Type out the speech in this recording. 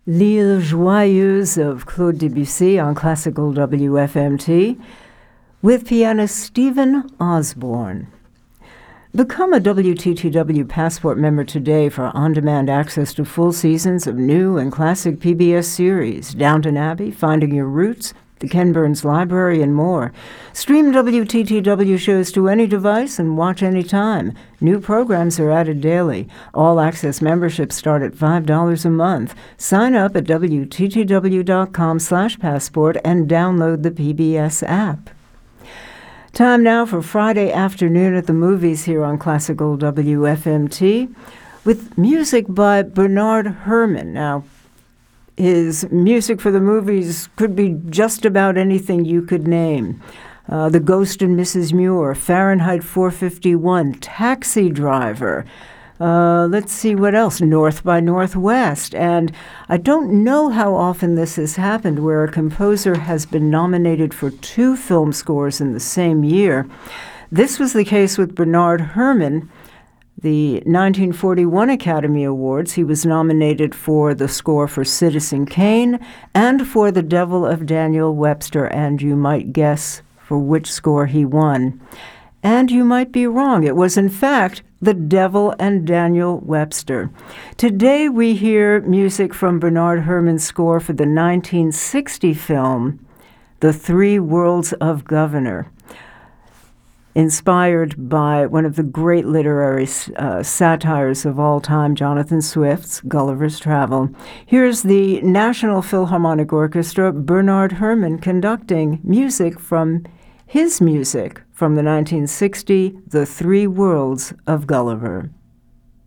L'Île Joyeuse of Claude Debussy on Classical WFMT with pianist Stephen Osborne. Become a WTTW Passport member today for on-demand access to full seasons of new and classic PBS series, Downton Abbey, Finding Your Roots, the Ken Burns Library, and more. Stream WTTW shows to any device and watch anytime. New programs are added daily. All access memberships start at $5 a month. Sign up at WTTW.com/passport and download the PBS app. Time now for Friday afternoon at the movies here on Classical WFMT with music by Bernard Herrmann. Now, his music for the movies could be just about anything you could name. The Ghost and Mrs. Muir, Fahrenheit 451, Taxi Driver. Let's see what else. North by Northwest. And I don't know how often this has happened where a composer has been nominated for 2 film scores in the same year. This was the case with Bernard Herrmann. The 1941 Academy Awards, he was nominated for the score for Citizen Kane and for The Devil of Daniel Webster, and you might guess for which score he won. And you might be wrong. It was, in fact, The Devil and Daniel Webster. Today we hear music from Bernard Herrmann's score for the 1960 film, The Three Worlds of Governor, inspired by one of the great literary satires of all time, Jonathan Swift's Gulliver's Travel. Here's the National Philharmonic Orchestra, Bernard Herrmann, conducting music from his music from the 1960 The Three Worlds of Gulliver.